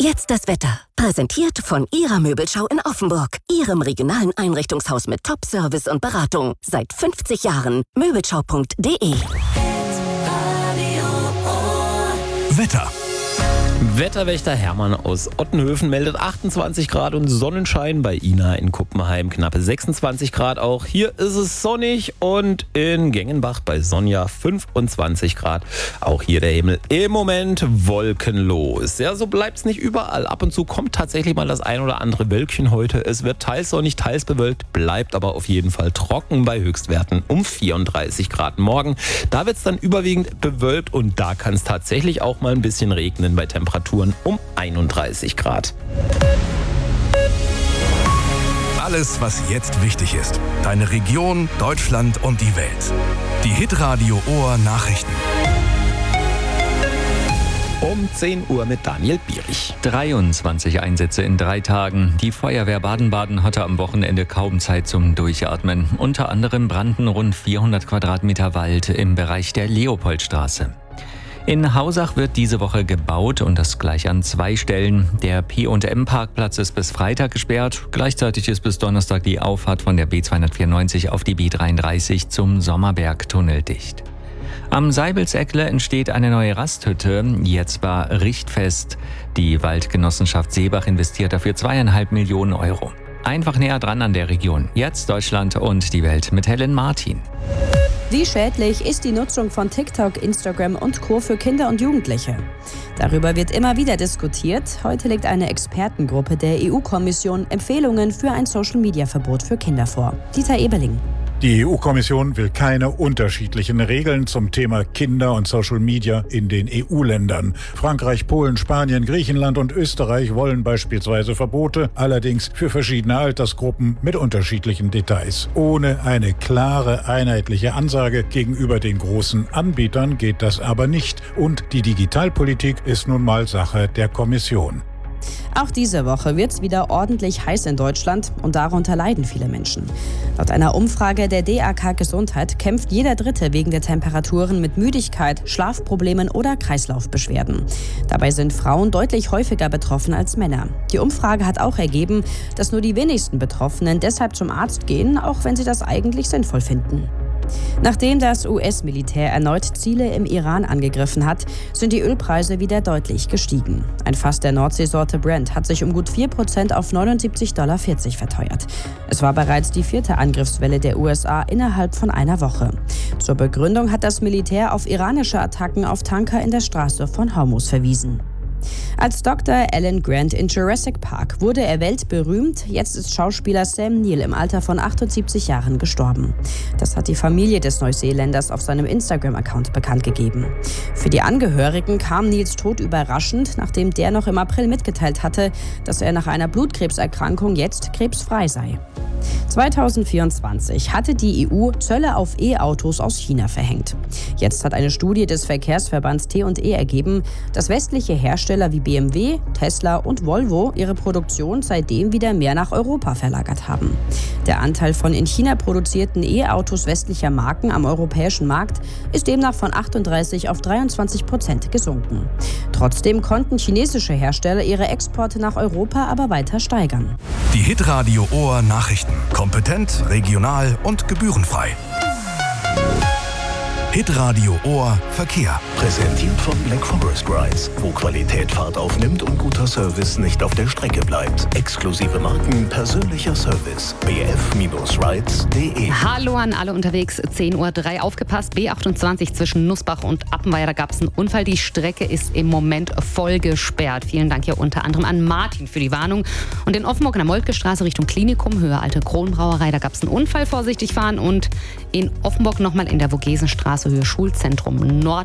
Jetzt das Wetter. Präsentiert von Ihrer Möbelschau in Offenburg. Ihrem regionalen Einrichtungshaus mit Top-Service und Beratung. Seit 50 Jahren. Möbelschau.de. Wetter. Wetterwächter Hermann aus Ottenhöfen meldet 28 Grad und Sonnenschein. Bei Ina in Kuppenheim knappe 26 Grad auch. Hier ist es sonnig und in Gengenbach bei Sonja 25 Grad. Auch hier der Himmel im Moment wolkenlos. Ja, so bleibt es nicht überall. Ab und zu kommt tatsächlich mal das ein oder andere Wölkchen heute. Es wird teils sonnig, teils bewölkt, bleibt aber auf jeden Fall trocken bei Höchstwerten um 34 Grad. Morgen, da wird es dann überwiegend bewölkt und da kann es tatsächlich auch mal ein bisschen regnen bei Temperaturen um 31 Grad. Alles, was jetzt wichtig ist. Deine Region, Deutschland und die Welt. Die Hitradio Ohr Nachrichten. Um 10 Uhr mit Daniel Bierich. 23 Einsätze in 3 Tagen. Die Feuerwehr Baden-Baden hatte am Wochenende kaum Zeit zum Durchatmen. Unter anderem brannten rund 400 Quadratmeter Wald im Bereich der Leopoldstraße. In Hausach wird diese Woche gebaut und das gleich an 2 Stellen. Der P&M-Parkplatz ist bis Freitag gesperrt. Gleichzeitig ist bis Donnerstag die Auffahrt von der B294 auf die B33 zum Sommerbergtunnel dicht. Am Seibelseckle entsteht eine neue Rasthütte. Jetzt war Richtfest. Die Waldgenossenschaft Seebach investiert dafür 2,5 Millionen Euro. Einfach näher dran an der Region. Jetzt Deutschland und die Welt mit Helen Martin. Wie schädlich ist die Nutzung von TikTok, Instagram und Co. für Kinder und Jugendliche? Darüber wird immer wieder diskutiert. Heute legt eine Expertengruppe der EU-Kommission Empfehlungen für ein Social-Media-Verbot für Kinder vor. Dieter Eberling. Die EU-Kommission will keine unterschiedlichen Regeln zum Thema Kinder und Social Media in den EU-Ländern. Frankreich, Polen, Spanien, Griechenland und Österreich wollen beispielsweise Verbote, allerdings für verschiedene Altersgruppen mit unterschiedlichen Details. Ohne eine klare, einheitliche Ansage gegenüber den großen Anbietern geht das aber nicht. Und die Digitalpolitik ist nun mal Sache der Kommission. Auch diese Woche wird es wieder ordentlich heiß in Deutschland und darunter leiden viele Menschen. Laut einer Umfrage der DAK Gesundheit kämpft jeder Dritte wegen der Temperaturen mit Müdigkeit, Schlafproblemen oder Kreislaufbeschwerden. Dabei sind Frauen deutlich häufiger betroffen als Männer. Die Umfrage hat auch ergeben, dass nur die wenigsten Betroffenen deshalb zum Arzt gehen, auch wenn sie das eigentlich sinnvoll finden. Nachdem das US-Militär erneut Ziele im Iran angegriffen hat, sind die Ölpreise wieder deutlich gestiegen. Ein Fass der Nordseesorte Brent hat sich um gut 4% auf $79,40 verteuert. Es war bereits die 4. Angriffswelle der USA innerhalb von einer Woche. Zur Begründung hat das Militär auf iranische Attacken auf Tanker in der Straße von Hormuz verwiesen. Als Dr. Alan Grant in Jurassic Park wurde er weltberühmt. Jetzt ist Schauspieler Sam Neill im Alter von 78 Jahren gestorben. Das hat die Familie des Neuseeländers auf seinem Instagram-Account bekannt gegeben. Für die Angehörigen kam Neills Tod überraschend, nachdem der noch im April mitgeteilt hatte, dass er nach einer Blutkrebserkrankung jetzt krebsfrei sei. 2024 hatte die EU Zölle auf E-Autos aus China verhängt. Jetzt hat eine Studie des Verkehrsverbands T&E ergeben, dass westliche Hersteller wie BMW, Tesla und Volvo ihre Produktion seitdem wieder mehr nach Europa verlagert haben. Der Anteil von in China produzierten E-Autos westlicher Marken am europäischen Markt ist demnach von 38% auf 23% gesunken. Trotzdem konnten chinesische Hersteller ihre Exporte nach Europa aber weiter steigern. Die Hitradio Ohr Nachrichten. Kompetent, regional und gebührenfrei. Hitradio Ohr Verkehr. Präsentiert von Black Forest Rides, wo Qualität Fahrt aufnimmt und guter Service nicht auf der Strecke bleibt. Exklusive Marken, persönlicher Service. bf-rides.de. Hallo an alle unterwegs. 10:03 Uhr aufgepasst. B28 zwischen Nussbach und Appenweier, da gab es einen Unfall. Die Strecke ist im Moment voll gesperrt. Vielen Dank hier unter anderem an Martin für die Warnung. Und in Offenburg an der Moltke-Straße Richtung Klinikum, Höhe Alte Kronbrauerei, da gab es einen Unfall. Vorsichtig fahren. Und in Offenburg nochmal in der Vogesenstraße Höhe Schulzentrum Nord.